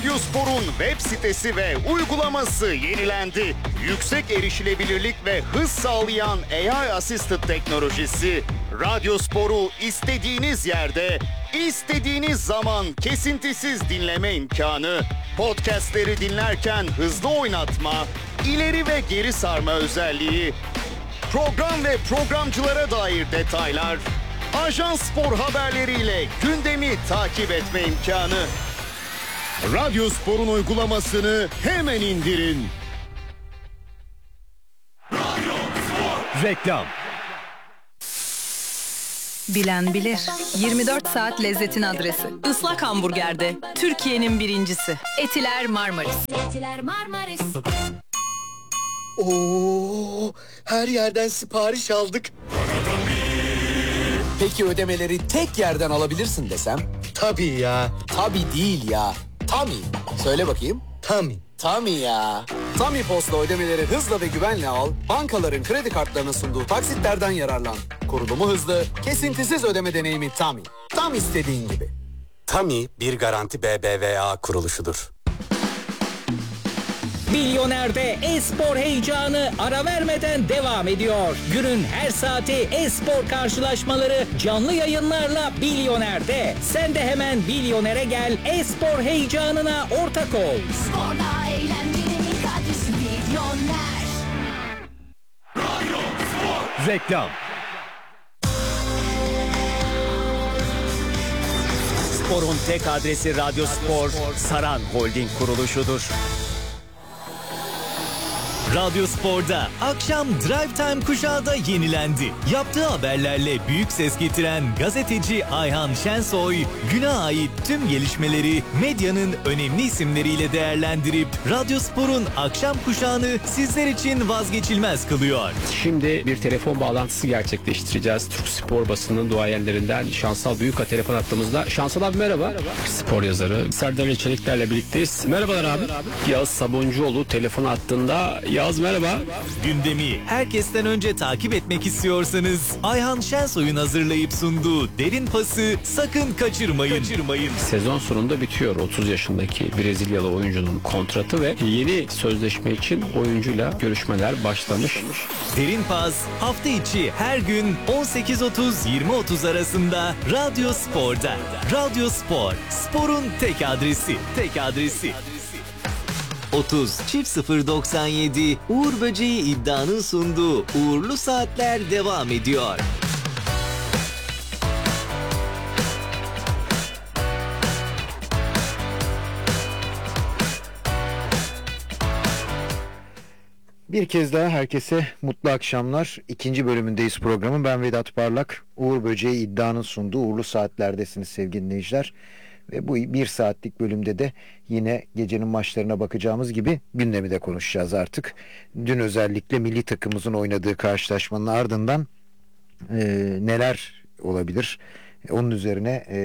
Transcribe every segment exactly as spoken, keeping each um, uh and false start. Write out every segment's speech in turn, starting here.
Radyospor'un web sitesi ve uygulaması yenilendi. Yüksek erişilebilirlik ve hız sağlayan A I Assisted teknolojisi Radyospor'u istediğiniz yerde, istediğiniz zaman kesintisiz dinleme imkanı, podcastleri dinlerken hızlı oynatma, ileri ve geri sarma özelliği, program ve programcılara dair detaylar, Ajans Spor haberleriyle gündemi takip etme imkanı. Radyospor'un uygulamasını hemen indirin. Reklam. Bilen bilir. yirmi dört saat lezzetin adresi. Islak hamburgerde Türkiye'nin birincisi. Etiler Marmaris. Etiler Marmaris. Oo, her yerden sipariş aldık. Peki ödemeleri tek yerden alabilirsin desem? Tabii ya. Tabii değil ya. Tami. Söyle bakayım. Tami. Tami ya. Tami Post'la ödemeleri hızla ve güvenle al. Bankaların kredi kartlarına sunduğu taksitlerden yararlan. Kurulumu hızlı, kesintisiz ödeme deneyimi Tami. Tam istediğin gibi. Tami bir garanti B B V A kuruluşudur. Milyoner'de e-spor heyecanı ara vermeden devam ediyor. Günün her saati e-spor karşılaşmaları canlı yayınlarla Milyoner'de. Sen de hemen Milyoner'e gel, e-spor heyecanına ortak ol. Sporla eğlenmenin adresi Milyoner. Reklam. Sporun tek adresi Radyospor, Saran Holding kuruluşudur. Radyospor'da akşam Drive Time kuşağı da yenilendi. Yaptığı haberlerle büyük ses getiren gazeteci Ayhan Şensoy, güne ait tüm gelişmeleri medyanın önemli isimleriyle değerlendirip Radyospor'un akşam kuşağını sizler için vazgeçilmez kılıyor. Şimdi bir telefon bağlantısı gerçekleştireceğiz. Türk spor basının duayenlerinden Şansal Büyük'a telefon attığımızda. Şansal abi merhaba. merhaba. Spor yazarı Serdar Çelikler'le birlikteyiz. Merhabalar abi. Merhaba abi. Yağız Sabuncuoğlu telefon attığında. Yağız merhaba. Gündemi herkesten önce takip etmek istiyorsanız Ayhan Şensoy'un hazırlayıp sunduğu Derin Pası sakın kaçırmayın. kaçırmayın. Sezon sonunda bitiyor otuz yaşındaki Brezilyalı oyuncunun kontratı ve yeni sözleşme için oyuncuyla görüşmeler başlamış. Derin Pas hafta içi her gün on sekiz otuz yirmi otuz arasında Radyo Spor'da. Radyo Spor, sporun tek adresi. Tek adresi. otuz çift sıfır doksan yedi Uğur Böceği iddianın sunduğu Uğurlu Saatler devam ediyor. Bir kez daha herkese mutlu akşamlar. İkinci bölümündeyiz programın. Ben Vedat Parlak. Uğur Böceği iddianın sunduğu Uğurlu Saatler'desiniz sevgili dinleyiciler. Ve bu bir saatlik bölümde de yine gecenin maçlarına bakacağımız gibi gündemi de konuşacağız artık. Dün özellikle milli takımımızın oynadığı karşılaşmanın ardından e, neler olabilir? Onun üzerine e,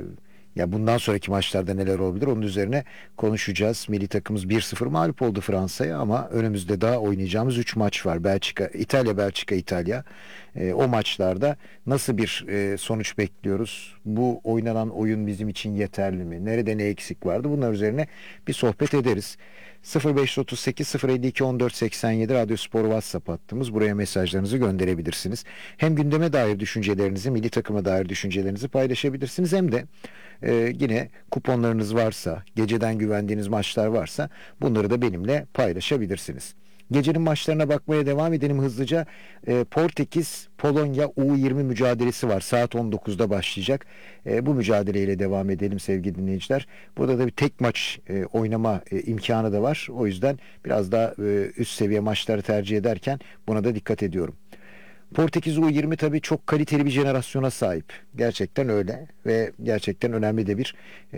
ya bundan sonraki maçlarda neler olabilir? Onun üzerine konuşacağız. Milli takımımız bir sıfır mağlup oldu Fransa'ya ama önümüzde daha oynayacağımız üç maç var. Belçika, İtalya, Belçika, İtalya. E, o maçlarda nasıl bir e, sonuç bekliyoruz? Bu oynanan oyun bizim için yeterli mi? Nerede ne eksik vardı? Bunlar üzerine bir sohbet ederiz. sıfır beş otuz sekiz sıfır elli iki on dört seksen yedi Radyospor WhatsApp hattımız. Buraya mesajlarınızı gönderebilirsiniz. Hem gündeme dair düşüncelerinizi, milli takıma dair düşüncelerinizi paylaşabilirsiniz. Hem de e, yine kuponlarınız varsa, geceden güvendiğiniz maçlar varsa bunları da benimle paylaşabilirsiniz. Gecenin maçlarına bakmaya devam edelim hızlıca. E, Portekiz Polonya U yirmi mücadelesi var. Saat on dokuzda başlayacak. E, bu mücadeleyle devam edelim sevgili dinleyiciler. Burada da bir tek maç e, oynama e, imkanı da var. O yüzden biraz daha e, üst seviye maçları tercih ederken buna da dikkat ediyorum. Portekiz U yirmi tabii çok kaliteli bir jenerasyona sahip. Gerçekten öyle ve gerçekten önemli de bir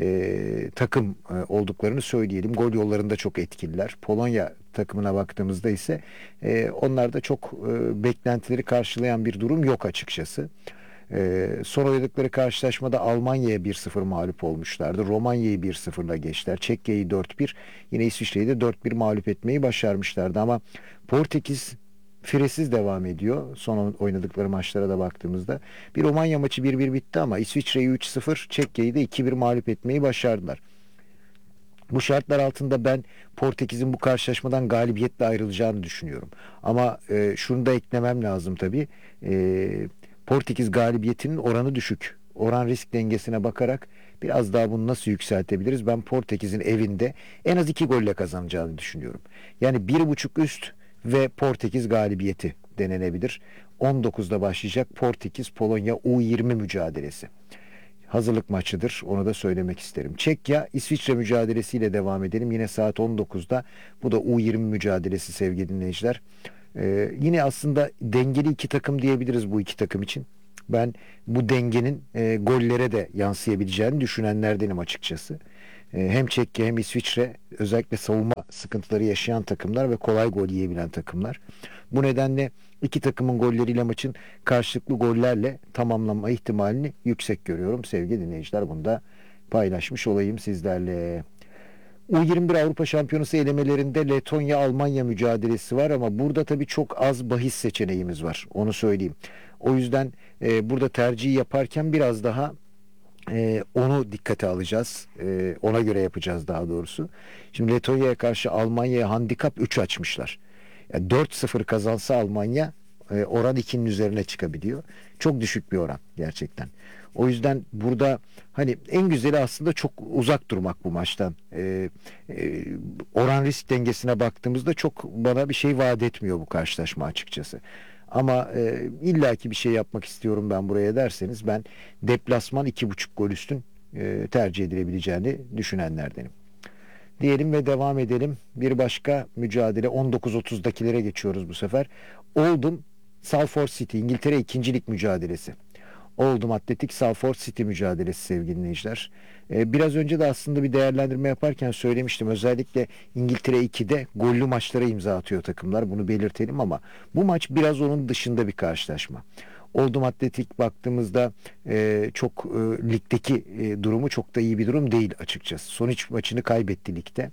e, takım e, olduklarını söyleyelim. Gol yollarında çok etkililer. Polonya takımına baktığımızda ise e, onlarda çok e, beklentileri karşılayan bir durum yok açıkçası. E, son oynadıkları karşılaşmada Almanya'ya bir sıfır mağlup olmuşlardı. Romanya'yı bir sıfırla geçtiler. Çekya'yı dört bir, yine İsviçre'yi de dört bir mağlup etmeyi başarmışlardı ama Portekiz firesiz devam ediyor. Son oynadıkları maçlara da baktığımızda. Bir Romanya maçı bir bir bitti ama İsviçre'yi üç sıfır, Çekya'yı da iki bir mağlup etmeyi başardılar. Bu şartlar altında ben Portekiz'in bu karşılaşmadan galibiyetle ayrılacağını düşünüyorum. Ama e, şunu da eklemem lazım tabii. E, Portekiz galibiyetinin oranı düşük. Oran risk dengesine bakarak biraz daha bunu nasıl yükseltebiliriz? Ben Portekiz'in evinde en az iki golle kazanacağını düşünüyorum. Yani bir buçuk üst ve Portekiz galibiyeti denenebilir. on dokuzda başlayacak Portekiz-Polonya U yirmi mücadelesi. Hazırlık maçıdır. Onu da söylemek isterim. Çekya, İsviçre mücadelesiyle devam edelim. Yine saat on dokuzda. Bu da U yirmi mücadelesi sevgili dinleyiciler. Ee, yine aslında dengeli iki takım diyebiliriz bu iki takım için. Ben bu dengenin e, gollere de yansıyabileceğini düşünenlerdenim açıkçası. E, hem Çekya hem İsviçre özellikle savunma sıkıntıları yaşayan takımlar ve kolay gol yiyebilen takımlar. Bu nedenle iki takımın golleriyle maçın karşılıklı gollerle tamamlanma ihtimalini yüksek görüyorum sevgili dinleyiciler. Bunu da paylaşmış olayım sizlerle. U yirmi bir Avrupa Şampiyonası elemelerinde Letonya-Almanya mücadelesi var ama burada tabii çok az bahis seçeneğimiz var. Onu söyleyeyim. O yüzden e, burada tercihi yaparken biraz daha e, onu dikkate alacağız. E, ona göre yapacağız daha doğrusu. Şimdi Letonya'ya karşı Almanya'ya handikap üç açmışlar. Yani dört sıfır kazansa Almanya e, oran ikinin üzerine çıkabiliyor. Çok düşük bir oran gerçekten. O yüzden burada hani en güzeli aslında çok uzak durmak bu maçtan. E, e, oran risk dengesine baktığımızda çok bana bir şey vaat etmiyor bu karşılaşma açıkçası. Ama e, illaki bir şey yapmak istiyorum ben buraya derseniz ben deplasman iki buçuk gol üstün e, tercih edilebileceğini düşünenlerdenim. Diyelim ve devam edelim. Bir başka mücadele on dokuz otuzdakilere geçiyoruz bu sefer. Oldham Salford City İngiltere ikincilik mücadelesi. Oldham Atletik Salford City mücadelesi sevgili dinleyiciler. Ee, biraz önce de aslında bir değerlendirme yaparken söylemiştim. Özellikle İngiltere ikide gollü maçlara imza atıyor takımlar. Bunu belirtelim ama bu maç biraz onun dışında bir karşılaşma. Oldham Atletik baktığımızda e, çok e, ligdeki e, durumu çok da iyi bir durum değil açıkçası. Son üç maçını kaybetti ligde.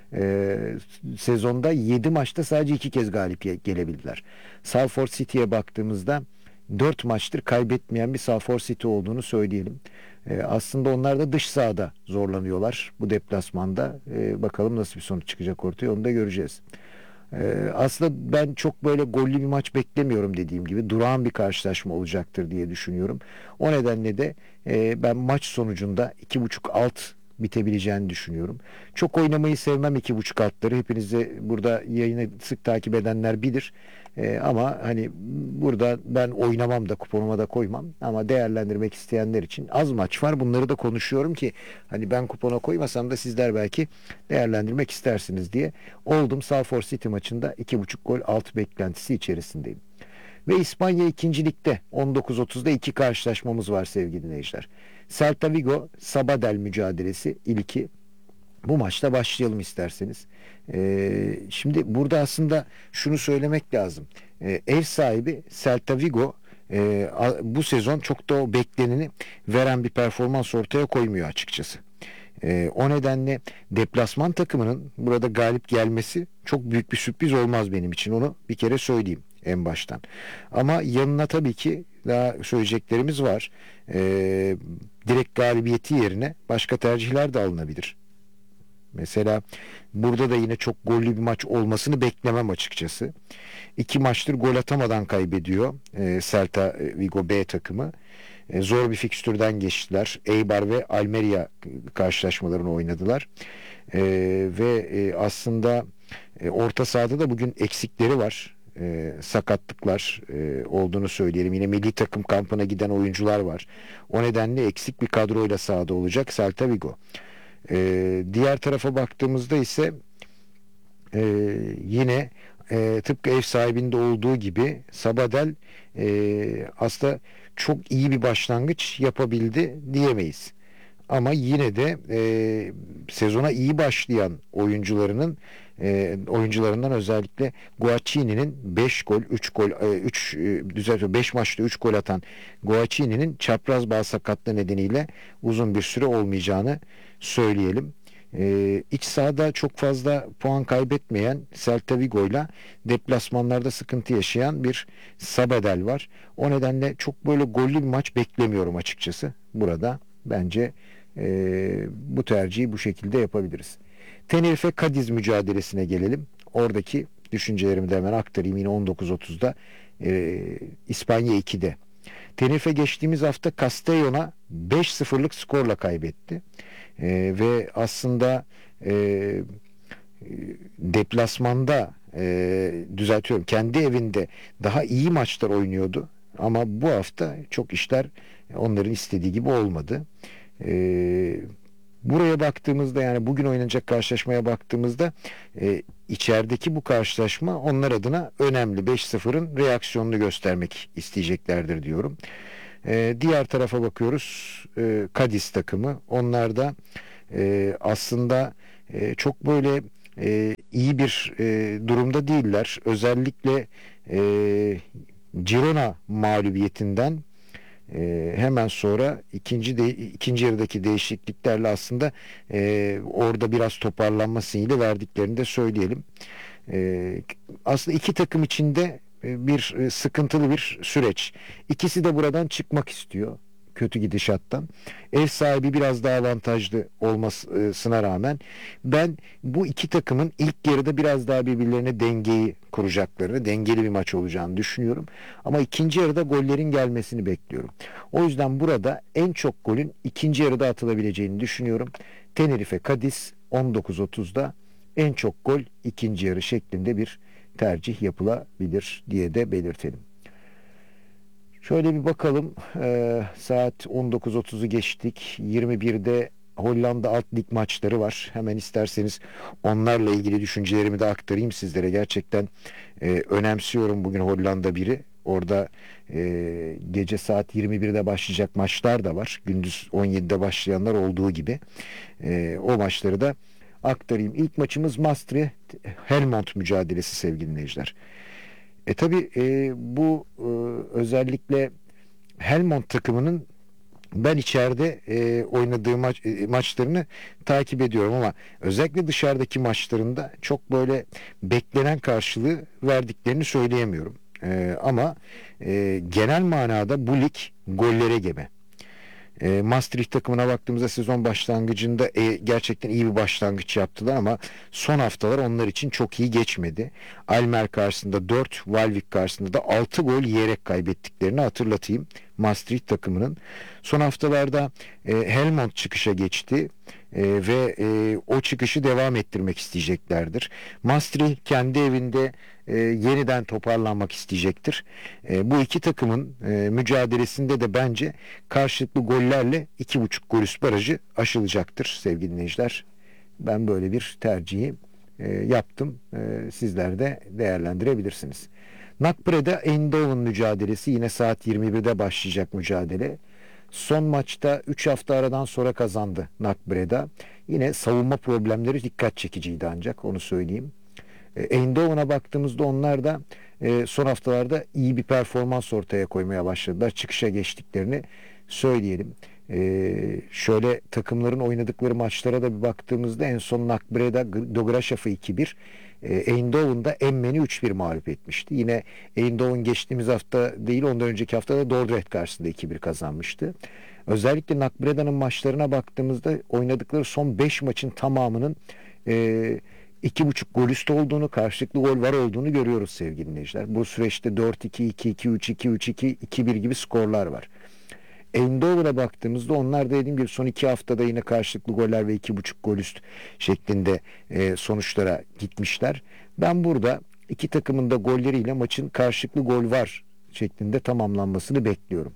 E, sezonda yedi maçta sadece iki kez galip gelebildiler. Salford City'ye baktığımızda dört maçtır kaybetmeyen bir Salford City olduğunu söyleyelim. E, aslında onlar da dış sahada zorlanıyorlar bu deplasmanda. E, bakalım nasıl bir sonuç çıkacak ortaya, onu da göreceğiz. Ee, aslında ben çok böyle gollü bir maç beklemiyorum dediğim gibi. Durağan bir karşılaşma olacaktır diye düşünüyorum. O nedenle de e, ben maç sonucunda iki buçuk alt bitebileceğini düşünüyorum. Çok oynamayı sevmem iki buçuk altları. Hepinize burada yayını sık takip edenler bilir. Ee, ama hani burada ben oynamam da kuponuma da koymam. Ama değerlendirmek isteyenler için az maç var. Bunları da konuşuyorum ki hani ben kupona koymasam da sizler belki değerlendirmek istersiniz diye. Oldum Salford City maçında iki buçuk gol alt beklentisi içerisindeyim. Ve İspanya ikincilikte on dokuz otuzda iki karşılaşmamız var sevgili dinleyiciler. Celta Vigo Sabadell mücadelesi ilki. Bu maçta başlayalım isterseniz. Ee, şimdi burada aslında şunu söylemek lazım. Ee, ev sahibi Celta Vigo e, bu sezon çok da o bekleneni veren bir performans ortaya koymuyor açıkçası. Ee, o nedenle deplasman takımının burada galip gelmesi çok büyük bir sürpriz olmaz benim için. Onu bir kere söyleyeyim en baştan. Ama yanına tabii ki daha söyleyeceklerimiz var. Ee, direkt galibiyeti yerine başka tercihler de alınabilir. Mesela burada da yine çok gollü bir maç olmasını beklemem açıkçası. İki maçtır gol atamadan kaybediyor e, Celta Vigo B takımı. E, zor bir fikstürden geçtiler. Eibar ve Almeria karşılaşmalarını oynadılar. E, ve e, aslında e, orta sahada da bugün eksikleri var. E, sakatlıklar e, olduğunu söyleyelim. Yine milli takım kampına giden oyuncular var. O nedenle eksik bir kadroyla sahada olacak Celta Vigo. Ee, diğer tarafa baktığımızda ise e, yine e, tıpkı ev sahibinde olduğu gibi Sabadell e, aslında çok iyi bir başlangıç yapabildi diyemeyiz. Ama yine de e, sezona iyi başlayan oyuncularının e, oyuncularından özellikle Guacchini'nin beş gol, üç gol, üç düzeltiyor beş maçta üç gol atan Guacchini'nin çapraz bağ sakatlığı nedeniyle uzun bir süre olmayacağını söyleyelim. Ee, iç sahada çok fazla puan kaybetmeyen Celta Vigo'yla deplasmanlarda sıkıntı yaşayan bir Sabadell var. O nedenle çok böyle gollü bir maç beklemiyorum açıkçası. Burada bence e, bu tercihi bu şekilde yapabiliriz. Tenerife Cadiz mücadelesine gelelim. Oradaki düşüncelerimi de hemen aktarayım. Yine on dokuz otuzda e, İspanya ikide. Tenerife geçtiğimiz hafta Castellon'a beş sıfırlık skorla kaybetti. E, ve aslında e, deplasmanda e, düzeltiyorum kendi evinde daha iyi maçlar oynuyordu. Ama bu hafta çok işler onların istediği gibi olmadı. E, buraya baktığımızda yani bugün oynanacak karşılaşmaya baktığımızda e, içerideki bu karşılaşma onlar adına önemli. beş sıfırın reaksiyonunu göstermek isteyeceklerdir diyorum. E, diğer tarafa bakıyoruz. E, Cadiz takımı. Onlar da e, aslında e, çok böyle e, iyi bir e, durumda değiller. Özellikle e, Girona mağlubiyetinden e, hemen sonra ikinci de, ikinci yarıdaki değişikliklerle aslında e, orada biraz toparlanma sinyali verdiklerini de söyleyelim. E, aslında iki takım içinde bir sıkıntılı bir süreç. İkisi de buradan çıkmak istiyor. Kötü gidişattan. Ev sahibi biraz daha avantajlı olmasına rağmen ben bu iki takımın ilk yarıda biraz daha birbirlerine dengeyi kuracaklarını, dengeli bir maç olacağını düşünüyorum. Ama ikinci yarıda gollerin gelmesini bekliyorum. O yüzden burada en çok golün ikinci yarıda atılabileceğini düşünüyorum. Tenerife Cadiz on dokuz otuzda en çok gol ikinci yarı şeklinde bir tercih yapılabilir diye de belirtelim. Şöyle bir bakalım. Ee, saat on dokuz otuzu geçtik. yirmi birde Hollanda Alt Lig maçları var. Hemen isterseniz onlarla ilgili düşüncelerimi de aktarayım sizlere. Gerçekten e, önemsiyorum bugün Hollanda biri. Orada e, gece saat yirmi birde başlayacak maçlar da var. Gündüz on yedide başlayanlar olduğu gibi. E, o maçları da aktarayım. İlk maçımız Maastricht Helmond mücadelesi sevgili dinleyiciler. E tabi e, bu e, özellikle Helmond takımının ben içeride e, oynadığı maç, e, maçlarını takip ediyorum ama özellikle dışarıdaki maçlarında çok böyle beklenen karşılığı verdiklerini söyleyemiyorum. E, ama e, genel manada bu lig gollere gebe. E, Maastricht takımına baktığımızda sezon başlangıcında e, gerçekten iyi bir başlangıç yaptılar ama son haftalar onlar için çok iyi geçmedi. Almer karşısında dört, Walvik karşısında da altı gol yiyerek kaybettiklerini hatırlatayım Maastricht takımının. Son haftalarda e, Helmond çıkışa geçti e, ve e, o çıkışı devam ettirmek isteyeceklerdir. Maastricht kendi evinde e, yeniden toparlanmak isteyecektir. E, bu iki takımın e, mücadelesinde de bence karşılıklı gollerle iki buçuk gol üst barajı aşılacaktır sevgili dinleyiciler. Ben böyle bir tercihi e, yaptım. E, sizler de değerlendirebilirsiniz. Nakbre'de Eindhoven mücadelesi yine saat yirmi birde başlayacak mücadele. Son maçta üç hafta aradan sonra kazandı Nakbre'de. Yine savunma problemleri dikkat çekiciydi ancak onu söyleyeyim. Eindhoven'a baktığımızda onlar da e, son haftalarda iyi bir performans ortaya koymaya başladılar. Çıkışa geçtiklerini söyleyelim. E, şöyle takımların oynadıkları maçlara da bir baktığımızda en son Nakbre'de Dograshaf'ı iki bir, e, Eindhoven'da Emmen'i üç bir mağlup etmişti. Yine Eindhoven geçtiğimiz hafta değil ondan önceki haftada Dordrecht karşısında iki bir kazanmıştı. Özellikle Nakbreda'nın maçlarına baktığımızda oynadıkları son beş maçın tamamının e, iki buçuk gol üstü olduğunu, karşılıklı gol var olduğunu görüyoruz sevgili dinleyiciler. Bu süreçte dört iki, iki iki, üç iki, üç iki, iki bir gibi skorlar var. Eindhoven'a baktığımızda onlar da dediğim gibi son iki haftada yine karşılıklı goller ve iki buçuk gol üst şeklinde e, sonuçlara gitmişler. Ben burada iki takımın da golleriyle maçın karşılıklı gol var şeklinde tamamlanmasını bekliyorum.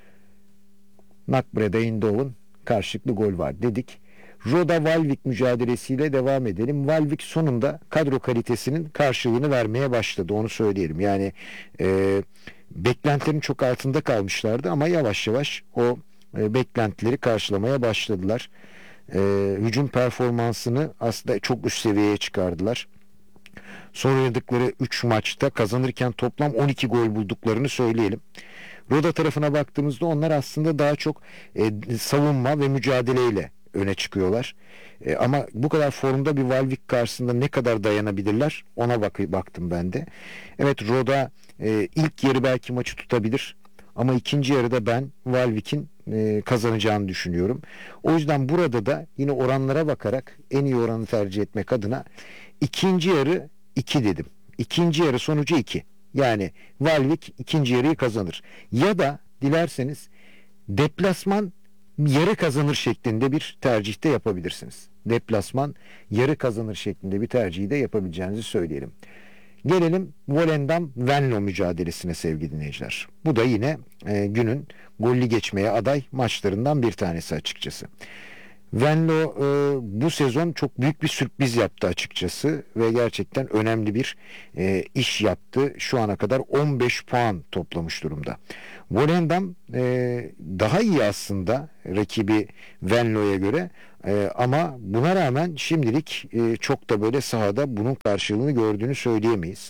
Nakbre'de Eindhoven karşılıklı gol var dedik. Roda Walvik mücadelesiyle devam edelim. Walvik sonunda kadro kalitesinin karşılığını vermeye başladı. Onu söyleyelim. Yani e, beklentilerin çok altında kalmışlardı ama yavaş yavaş o e, beklentileri karşılamaya başladılar. E, hücum performansını aslında çok üst seviyeye çıkardılar. Son oynadıkları üç maçta kazanırken toplam on iki gol bulduklarını söyleyelim. Roda tarafına baktığımızda onlar aslında daha çok e, savunma ve mücadeleyle öne çıkıyorlar. E, ama bu kadar formda bir Walvik karşısında ne kadar dayanabilirler ona bak baktım ben de. Evet Roda e, ilk yarı belki maçı tutabilir ama ikinci yarıda ben Walvik'in e, kazanacağını düşünüyorum. O yüzden burada da yine oranlara bakarak en iyi oranı tercih etmek adına ikinci yarı iki dedim. İkinci yarı sonucu iki. Yani Valvik ikinci yarıyı kazanır. Ya da dilerseniz deplasman yarı kazanır şeklinde bir tercihte yapabilirsiniz. Deplasman yarı kazanır şeklinde bir tercihi de yapabileceğinizi söyleyelim. Gelelim Volendam-Venlo mücadelesine sevgili dinleyiciler. Bu da yine e, günün gollü geçmeye aday maçlarından bir tanesi açıkçası. Venlo e, bu sezon çok büyük bir sürpriz yaptı açıkçası ve gerçekten önemli bir e, iş yaptı. Şu ana kadar on beş puan toplamış durumda. Volendam e, daha iyi aslında rakibi Venlo'ya göre e, ama buna rağmen şimdilik e, çok da böyle sahada bunun karşılığını gördüğünü söyleyemeyiz.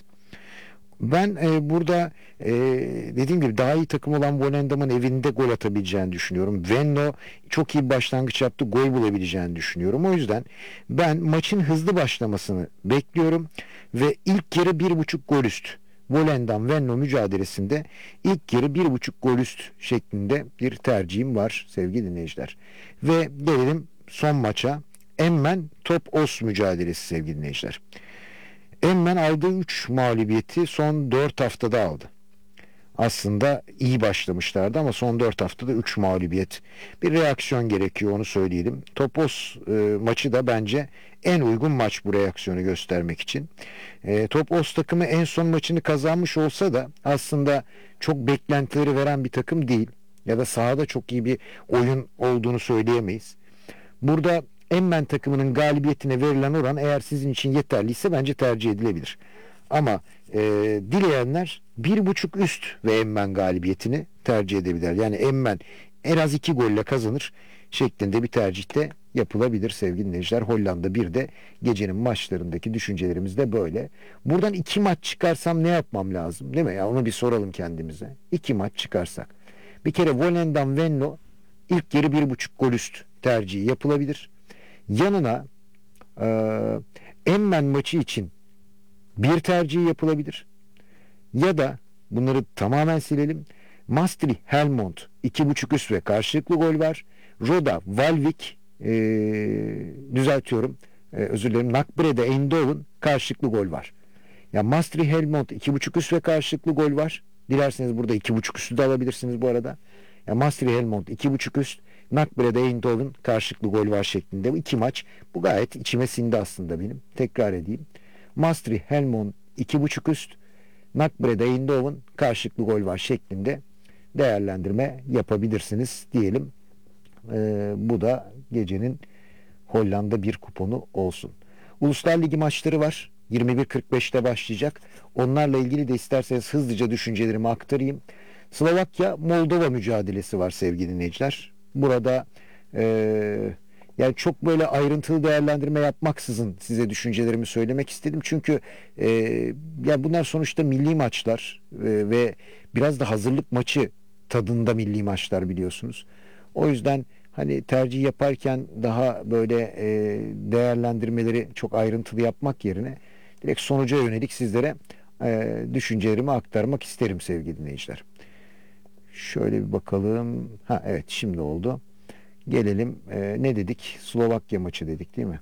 Ben e, burada e, dediğim gibi daha iyi takım olan Volendam'ın evinde gol atabileceğini düşünüyorum. Venlo çok iyi bir başlangıç yaptı. Gol bulabileceğini düşünüyorum. O yüzden ben maçın hızlı başlamasını bekliyorum. Ve ilk yarı bir buçuk gol üst. Volendam-Venlo mücadelesinde ilk yarı bir buçuk gol üst şeklinde bir tercihim var sevgili dinleyiciler. Ve gelelim son maça. Emmen Top-Os mücadelesi sevgili dinleyiciler. Emmen aldığı üç mağlubiyeti son dört haftada aldı. Aslında iyi başlamışlardı ama son dört haftada üç mağlubiyet. Bir reaksiyon gerekiyor, onu söyleyelim. Topos e, maçı da bence en uygun maç bu reaksiyonu göstermek için. E, Topos takımı en son maçını kazanmış olsa da aslında çok beklentileri veren bir takım değil. Ya da sahada çok iyi bir oyun olduğunu söyleyemeyiz. Burada Emmen takımının galibiyetine verilen oran eğer sizin için yeterliyse bence tercih edilebilir. Ama e, dileyenler bir buçuk üst ve Emmen galibiyetini tercih edebilir. Yani Emmen en az iki golle kazanır şeklinde bir tercihte yapılabilir sevgili dinleyiciler. Hollanda bir de gecenin maçlarındaki düşüncelerimiz de böyle. Buradan iki maç çıkarsam ne yapmam lazım değil mi? Ya onu bir soralım kendimize. İki maç çıkarsak. Bir kere Volendam-Venlo ilk yarı bir buçuk gol üst tercihi yapılabilir. Yanına e, Emmen maçı için bir tercih yapılabilir. Ya da bunları tamamen silelim. Maastricht Helmond iki buçuk üst ve karşılıklı gol var. Roda Valvik e, düzeltiyorum. E, özür dilerim. Nakbrede Eindhoven karşılıklı gol var. Ya Maastricht Helmond iki buçuk üst ve karşılıklı gol var. Dilerseniz burada iki buçuk üstü de alabilirsiniz bu arada. Ya Maastricht Helmond iki buçuk üst, Nakbre'de Eindhoven karşılıklı gol var şeklinde. Bu iki maç bu gayet içime sindi aslında benim. Tekrar edeyim. Maastricht Helmond iki buçuk üst, Nakbre'de Eindhoven karşılıklı gol var şeklinde değerlendirme yapabilirsiniz diyelim. Ee, bu da gecenin Hollanda bir kuponu olsun. Uluslar Ligi maçları var. yirmi bir kırk beşte başlayacak. Onlarla ilgili de isterseniz hızlıca düşüncelerimi aktarayım. Slovakya Moldova mücadelesi var sevgili dinleyiciler. Burada e, yani çok böyle ayrıntılı değerlendirme yapmaksızın size düşüncelerimi söylemek istedim. Çünkü e, ya bunlar sonuçta milli maçlar e, ve biraz da hazırlık maçı tadında milli maçlar biliyorsunuz. O yüzden hani tercih yaparken daha böyle e, değerlendirmeleri çok ayrıntılı yapmak yerine direkt sonuca yönelik sizlere e, düşüncelerimi aktarmak isterim sevgili dinleyiciler. Şöyle bir bakalım. Ha evet, şimdi oldu. Gelelim e, ne dedik? Slovakya maçı dedik değil mi?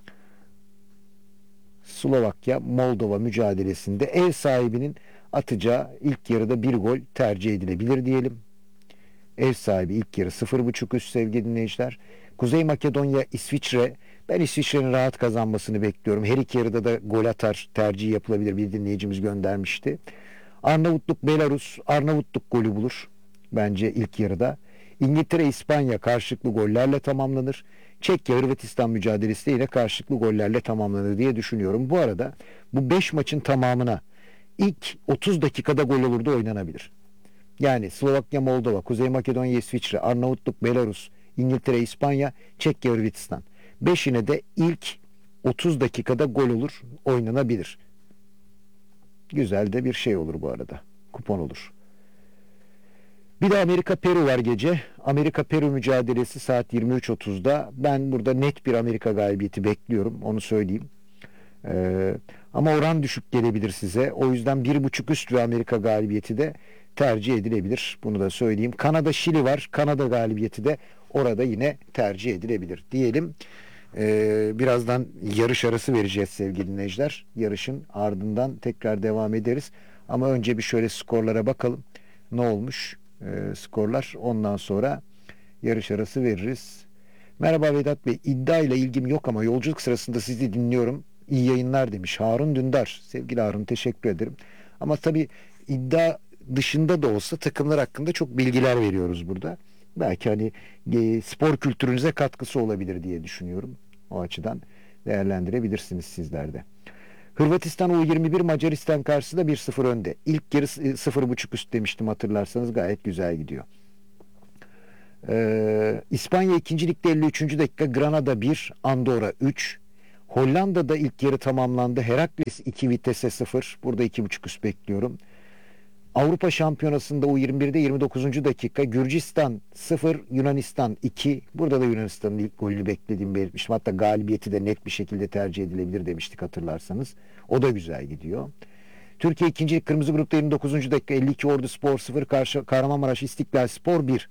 Slovakya Moldova mücadelesinde ev sahibinin atacağı ilk yarıda bir gol tercih edilebilir diyelim. Ev sahibi ilk yarı sıfır buçuk üst sevgili dinleyiciler. Kuzey Makedonya İsviçre. Ben İsviçre'nin rahat kazanmasını bekliyorum. Her iki yarıda da gol atar tercih yapılabilir, bir dinleyicimiz göndermişti. Arnavutluk Belarus. Arnavutluk golü bulur bence ilk yarıda. İngiltere İspanya karşılıklı gollerle tamamlanır. Çekya Hırvatistan mücadelesi de yine karşılıklı gollerle tamamlanır diye düşünüyorum. Bu arada bu beş maçın tamamına ilk otuz dakikada gol olur da oynanabilir. Yani Slovakya Moldova, Kuzey Makedonya İsviçre, Arnavutluk Belarus, İngiltere İspanya, Çekya Hırvatistan. beşine de ilk otuz dakikada gol olur, oynanabilir. Güzel de bir şey olur bu arada. Kupon olur. Bir de Amerika Peru var gece. Amerika Peru mücadelesi saat yirmi üç otuzda. Ben burada net bir Amerika galibiyeti bekliyorum. Onu söyleyeyim. Ee, ama oran düşük gelebilir size. O yüzden bir buçuk üst ve Amerika galibiyeti de tercih edilebilir. Bunu da söyleyeyim. Kanada Şili var. Kanada galibiyeti de orada yine tercih edilebilir diyelim. Ee, birazdan yarış arası vereceğiz sevgili dinleyiciler. Yarışın ardından tekrar devam ederiz. Ama önce bir şöyle skorlara bakalım. Ne olmuş ee, skorlar? Ondan sonra yarış arası veririz. Merhaba Vedat Bey. İddia ile ilgim yok ama yolculuk sırasında sizi dinliyorum. İyi yayınlar demiş Harun Dündar. Sevgili Harun, teşekkür ederim. Ama tabii iddia dışında da olsa takımlar hakkında çok bilgiler veriyoruz burada. Belki hani e, spor kültürünüze katkısı olabilir diye düşünüyorum. O açıdan değerlendirebilirsiniz sizler de. Hırvatistan U yirmi bir Macaristan karşısında bir sıfır önde. İlk yarı sıfır buçuk üst demiştim, hatırlarsanız gayet güzel gidiyor. Ee, İspanya ikinci ligde elli üçüncü dakika Granada bir, Andorra üç. Hollanda'da ilk yarı tamamlandı. Herakles iki, Vitesse sıfır. Burada iki buçuk üst bekliyorum. Avrupa Şampiyonası'nda U yirmi birde yirmi dokuzuncu dakika Gürcistan sıfır, Yunanistan iki. Burada da Yunanistan'ın ilk golünü beklediğimi belirtmiştim. Hatta galibiyeti de net bir şekilde tercih edilebilir demiştik, hatırlarsanız. O da güzel gidiyor. Türkiye ikinci lig kırmızı grupta yirmi dokuzuncu dakika elli iki Ordu Spor sıfır, karşı Kahramanmaraş İstiklal Spor bir.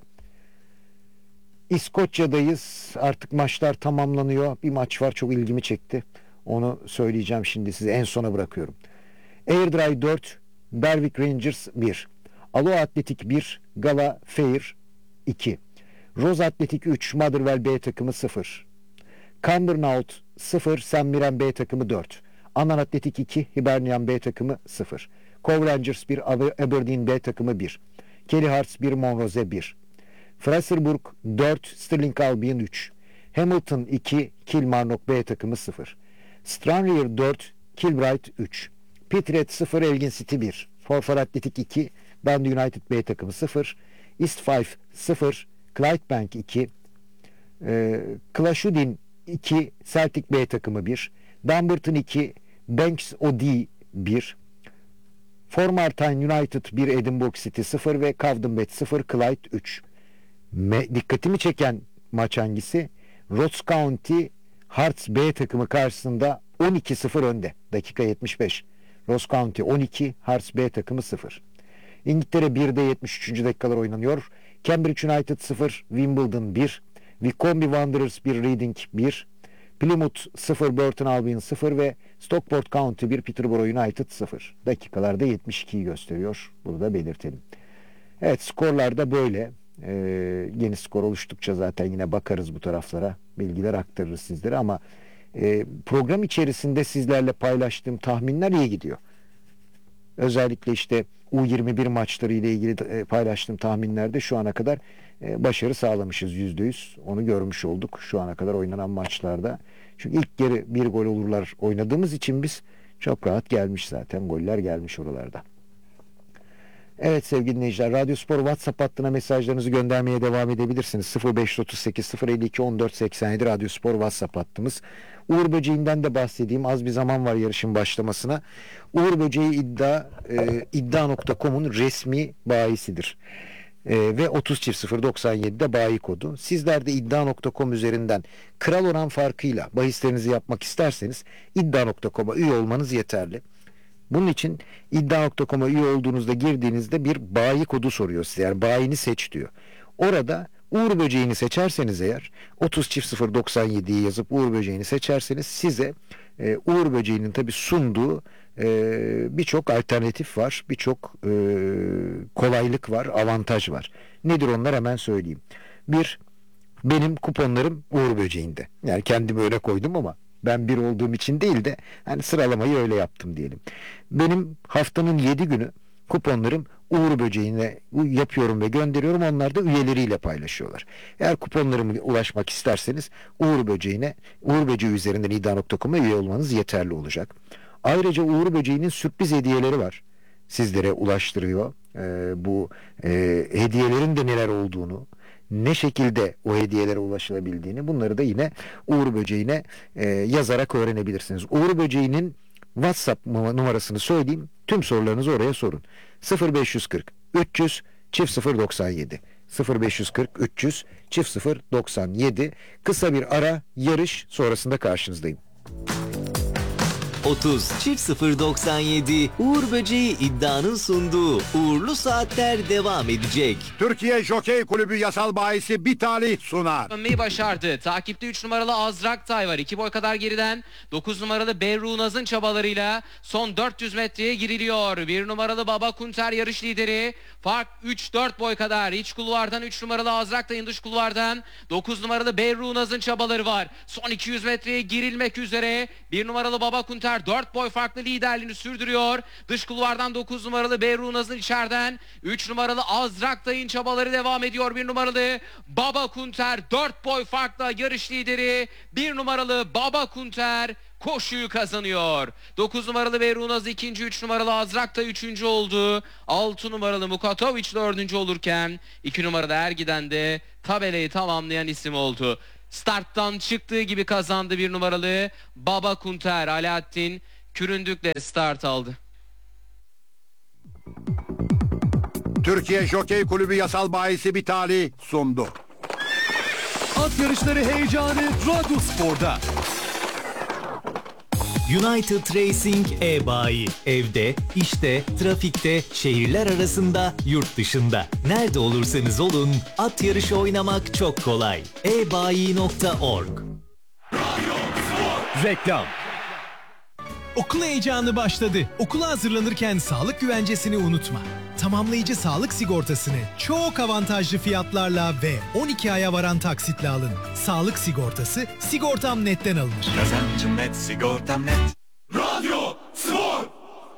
İskoçya'dayız. Artık maçlar tamamlanıyor. Bir maç var, çok ilgimi çekti. Onu söyleyeceğim şimdi size, en sona bırakıyorum. Airdrie dört, Berwick Rangers bir. Alo Atletik bir, Gala Fair iki. Rose Atletik üç, Motherwell B takımı sıfır. Cumbernauld sıfır, Saint Mirren B takımı dört. Annan Atletik iki, Hibernian B takımı sıfır. Cove Rangers bir, Aberdeen B takımı bir. Kelly Hearts bir, Monrose bir. Fraserburg dört, Stirling Albion üç. Hamilton iki, Kilmarnock B takımı sıfır. Stranraer dört, Kilbride üç. Pitred sıfır, Elgin City bir. Forfar Atletik iki, Dundee United B takımı sıfır. East Fife sıfır, Clydebank iki. E, Clashudin iki, Celtic B takımı bir. Dumbarton iki, Banks O D bir. Formartine United bir, Edinburgh City sıfır ve Cavdenbet sıfır, Clyde üç. Me, dikkatimi çeken maç hangisi? Ross County Hearts B takımı karşısında on iki sıfır önde. Dakika yetmiş beş. Ross County on iki, Hearts B takımı sıfır. İngiltere birde yetmiş üçüncü dakikalar oynanıyor. Cambridge United sıfır, Wimbledon bir. Wycombe Wanderers bir, Reading bir. Plymouth sıfır, Burton Albion sıfır ve Stockport County bir, Peterborough United sıfır. Dakikalarda yetmiş ikiyi gösteriyor. Bunu da belirtelim. Evet, skorlar da böyle. Ee, yeni skor oluştukça zaten yine bakarız bu taraflara. Bilgiler aktarırız sizlere ama e, program içerisinde sizlerle paylaştığım tahminler iyi gidiyor. Özellikle işte U yirmi bir maçları ile ilgili e, paylaştığım tahminlerde şu ana kadar e, başarı sağlamışız yüzde yüz. Onu görmüş olduk şu ana kadar oynanan maçlarda. Çünkü ilk yarı bir gol olurlar oynadığımız için biz çok rahat gelmiş zaten. Goller gelmiş oralarda. Evet sevgili dinleyiciler, Radyo Spor WhatsApp hattına mesajlarınızı göndermeye devam edebilirsiniz. sıfır beş otuz sekiz sıfır elli iki on dört seksen yedi Radyo Spor WhatsApp hattımız. Uğur Böceği'nden de bahsedeyim. Az bir zaman var yarışın başlamasına. Uğur Böceği iddia e, iddia nokta com'un resmi bayisidir. E, ve otuz çift sıfır doksan yedi'de bayi kodu. Sizler de iddia nokta com üzerinden kral oran farkıyla bahislerinizi yapmak isterseniz iddia nokta com'a üye olmanız yeterli. Bunun için iddia nokta com'a üye olduğunuzda girdiğinizde bir bayi kodu soruyor size. Yani bayini seç diyor. Orada Uğur Böceği'ni seçerseniz eğer otuz çift sıfır doksan yedi'yi yazıp Uğur Böceği'ni seçerseniz size e, Uğur Böceği'nin tabi sunduğu e, birçok alternatif var. Birçok e, kolaylık var, avantaj var. Nedir onlar, hemen söyleyeyim. Bir, benim kuponlarım Uğur Böceği'nde. Yani kendimi öyle koydum ama ben bir olduğum için değil de hani sıralamayı öyle yaptım diyelim. Benim haftanın yedi günü kuponlarım Uğur Böceği'ne yapıyorum ve gönderiyorum. Onlar da üyeleriyle paylaşıyorlar. Eğer kuponlarıma ulaşmak isterseniz Uğur Böceği'ne, Uğur Böceği üzerinden iddia nokta com'a üye olmanız yeterli olacak. Ayrıca Uğur Böceği'nin sürpriz hediyeleri var. Sizlere ulaştırıyor. Ee, bu e, hediyelerin de neler olduğunu, ne şekilde o hediyelere ulaşılabildiğini, bunları da yine Uğur Böceği'ne e, yazarak öğrenebilirsiniz. Uğur Böceği'nin WhatsApp numarasını söyleyeyim. Tüm sorularınızı oraya sorun. sıfır beş kırk üç yüz çift sıfır doksan yedi sıfır beş kırk üç yüz çift sıfır doksan yedi. Kısa bir ara, yarış sonrasında karşınızdayım. otuz çift sıfır doksan yedi Uğur Böceği iddianın sunduğu Uğurlu Saatler devam edecek. Türkiye Jokey Kulübü yasal bahisi bir talih sunar. Dönmeyi başardı. Takipte üç numaralı Azrak Tay var. iki boy kadar geriden dokuz numaralı Berru Naz'ın çabalarıyla son dört yüz metreye giriliyor. bir numaralı Baba Kunter yarış lideri. Fark üç dört boy kadar. İç kulvardan üç numaralı Azrak Tay'ın, dış kulvardan dokuz numaralı Berru Naz'ın çabaları var. Son iki yüz metreye girilmek üzere. bir numaralı Baba Kunter dört boy farklı liderliğini sürdürüyor. Dış kulvardan dokuz numaralı Berru Naz'ın, içeriden üç numaralı Azrak Tay'ın çabaları devam ediyor. bir numaralı Baba Kunter dört boy farkla yarış lideri. bir numaralı Baba Kunter koşuyu kazanıyor. dokuz numaralı Berunaz ikinci, üç numaralı Azrak da üçüncü oldu. altı numaralı Mukatovic dördüncü olurken iki numaralı Ergiden de tabelayı tamamlayan isim oldu. Starttan çıktığı gibi kazandı bir numaralı Baba Kunter. Alaaddin Küründük'le start aldı. Türkiye Jokey Kulübü yasal bahisi bir talih sundu. At yarışları heyecanı Radyo Spor'da. United Racing e-bayi. Evde, işte, trafikte, şehirler arasında, yurt dışında. Nerede olursanız olun, at yarışı oynamak çok kolay. e bayi nokta org. Reklam. Okul heyecanı başladı. Okula hazırlanırken sağlık güvencesini unutma. Tamamlayıcı sağlık sigortasını çok avantajlı fiyatlarla ve on iki aya varan taksitle alın. Sağlık sigortası Sigortam Net'ten alınır. Kazancım net, sigortam net. Radyo Spor.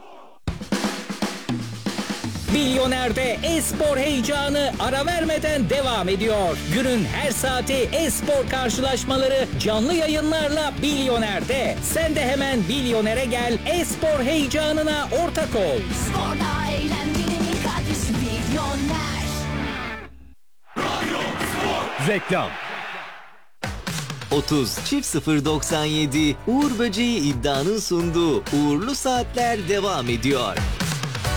Milyoner'de e-spor heyecanı ara vermeden devam ediyor. Günün her saati e-spor karşılaşmaları canlı yayınlarla Milyoner'de. Sen de hemen Milyoner'e gel, e-spor heyecanına ortak ol. Sporla eğlenmenin adresi Milyoner. Radyo Spor. Reklam. otuz çift sıfır doksan yedi Uğur Böceği iddianın sunduğu Uğurlu Saatler devam ediyor.